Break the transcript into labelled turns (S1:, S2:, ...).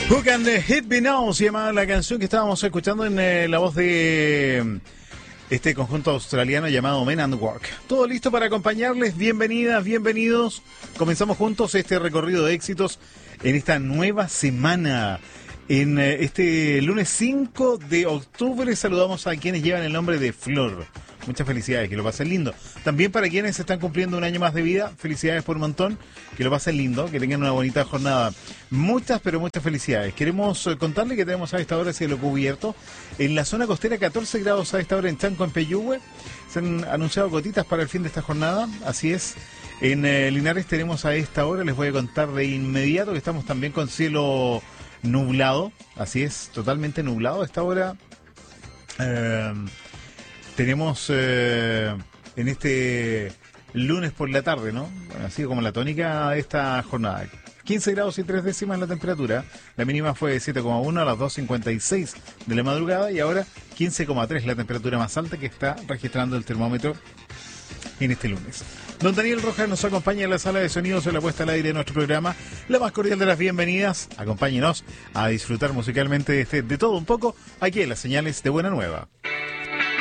S1: Who Can Hit Me Now se llama la canción que estábamos escuchando en la voz de este conjunto australiano llamado Men and Work. Todo listo para acompañarles. Bienvenidas, bienvenidos. Comenzamos juntos este recorrido de éxitos en esta nueva semana. En este lunes 5 de octubre saludamos a quienes llevan el nombre de Flor. Muchas felicidades, que lo pasen lindo. También para quienes están cumpliendo un año más de vida, felicidades por un montón, que lo pasen lindo, que tengan una bonita jornada. Muchas, pero muchas felicidades. Queremos contarle que tenemos a esta hora cielo cubierto. En la zona costera 14 grados a esta hora en Chanco, en Peyúgue. Se han anunciado gotitas para el fin de esta jornada, así es. En Linares tenemos a esta hora, les voy a contar de inmediato que estamos también con cielo nublado, así es, totalmente nublado a esta hora. Tenemos en este lunes por la tarde, ¿no? Bueno, así como la tónica de esta jornada. 15 grados y 3 décimas la temperatura. La mínima fue de 7,1 a las 2:56 de la madrugada y ahora 15,3 la temperatura más alta que está registrando el termómetro en este lunes. Don Daniel Rojas nos acompaña en la sala de sonidos en la puesta al aire de nuestro programa. La más cordial de las bienvenidas. Acompáñenos a disfrutar musicalmente de todo un poco aquí en las señales de Buena Nueva.